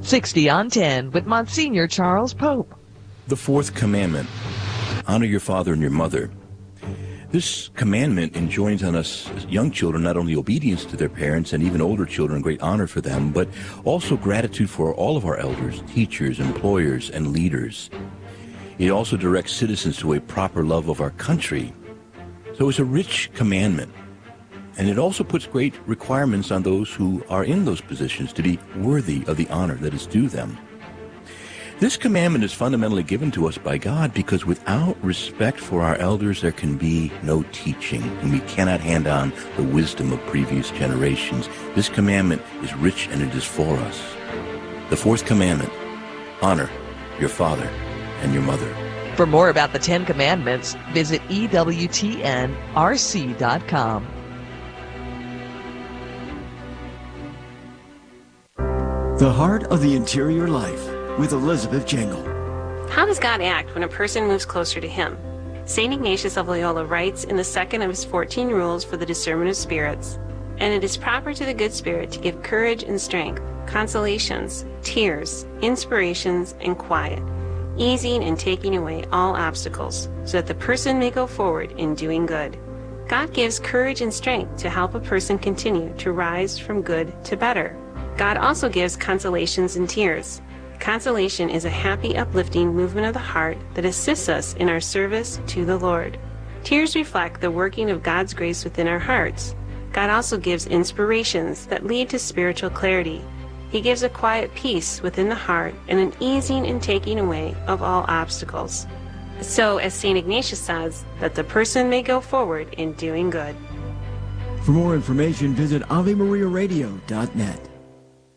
60 on 10 with Monsignor Charles Pope. The fourth commandment, honor your father and your mother. This commandment enjoins on us as young children not only obedience to their parents and even older children, great honor for them, but also gratitude for all of our elders, teachers, employers, and leaders. It also directs citizens to a proper love of our country. So it's a rich commandment. And it also puts great requirements on those who are in those positions to be worthy of the honor that is due them. This commandment is fundamentally given to us by God because without respect for our elders, there can be no teaching, and we cannot hand on the wisdom of previous generations. This commandment is rich and it is for us. The fourth commandment, honor your father and your mother. For more about the 10 Commandments, visit EWTNRC.com. The Heart of the Interior Life with Elizabeth Jangle. How does God act when a person moves closer to Him? St. Ignatius of Loyola writes in the second of his 14 rules for the discernment of spirits, "And it is proper to the good spirit to give courage and strength, consolations, tears, inspirations, and quiet, easing and taking away all obstacles, so that the person may go forward in doing good." God gives courage and strength to help a person continue to rise from good to better. God also gives consolations and tears. Consolation is a happy, uplifting movement of the heart that assists us in our service to the Lord. Tears reflect the working of God's grace within our hearts. God also gives inspirations that lead to spiritual clarity. He gives a quiet peace within the heart and an easing and taking away of all obstacles. So, as St. Ignatius says, that the person may go forward in doing good. For more information, visit AveMariaRadio.net.